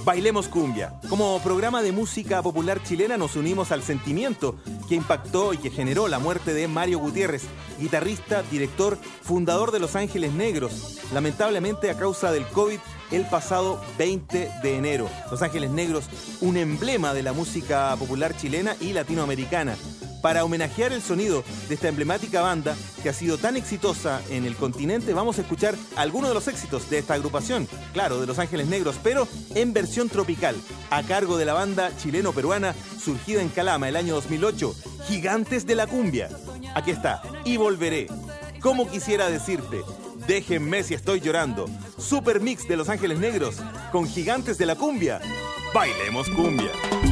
Bailemos Cumbia. Como programa de música popular chilena nos unimos al sentimiento que impactó y que generó la muerte de Mario Gutiérrez, guitarrista, director, fundador de Los Ángeles Negros, lamentablemente a causa del COVID el pasado 20 de enero. Los Ángeles Negros, un emblema de la música popular chilena y latinoamericana. Para homenajear el sonido de esta emblemática banda que ha sido tan exitosa en el continente, vamos a escuchar algunos de los éxitos de esta agrupación, claro, de Los Ángeles Negros, pero en versión tropical, a cargo de la banda chileno-peruana surgida en Calama el año 2008, Gigantes de la Cumbia. Aquí está, Y Volveré. Como quisiera decirte, déjenme si estoy llorando. Super mix de Los Ángeles Negros con Gigantes de la Cumbia. Bailemos Cumbia.